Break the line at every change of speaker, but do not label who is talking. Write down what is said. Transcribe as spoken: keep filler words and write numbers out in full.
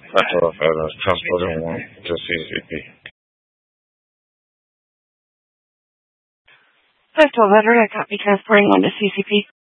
That's all I've heard. Transporting one to C C P.
five twelve veteran, I copy transporting one to C C P.